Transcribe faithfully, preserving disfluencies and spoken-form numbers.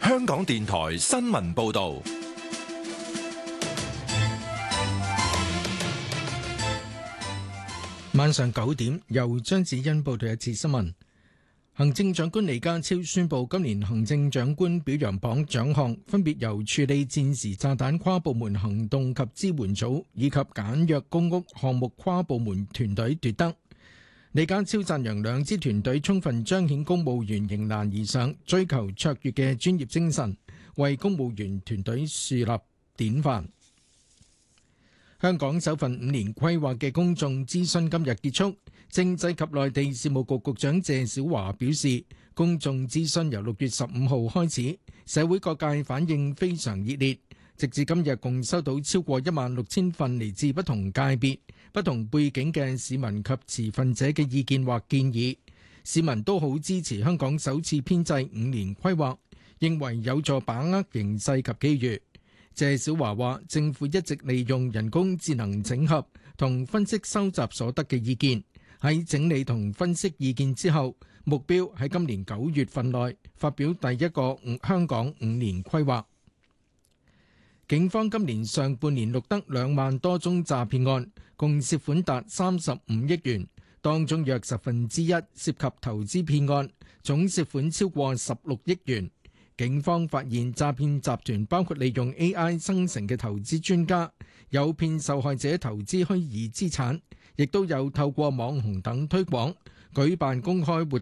香港電台新聞報道。 晚上九點，由張子欣報道一次新聞。行政長官李家超宣布，今年行政長官表揚榜獎項分別由處理戰時炸彈跨部門行動及支援組以及簡約公屋項目跨部門團隊奪得。李家超讚揚兩支團隊充分彰顯公務員迎難而上、追求卓越嘅專業精神，為公務員團隊樹立典範。香港首份五年規劃嘅公眾諮詢今日結束，政制及內地事務局局長謝小華表示，公眾諮詢由六月十五號開始，社會各界反應非常熱烈，直至今日共收到超過一萬六千份嚟自不同界別、不同背景嘅市民及持份者嘅意見或建議，市民都好支持香港首次編制五年規劃，認為有助把握形勢及機遇。謝小華話：政府一直利用人工智能整合同分析收集所得嘅意見，喺整理同分析意見之後，目標喺今年九月份內發表第一個香港五年規劃。警方今年上半年錄得兩萬多宗詐騙案，共涉款達三十五億元，當中約十分之一涉及投資騙案，總涉款超過十六億元。警方發現詐騙集團包括利用 A I 生成嘅投資專家，誘騙受害者投資虛擬資產，亦都有透過網紅等推廣，舉辦公開活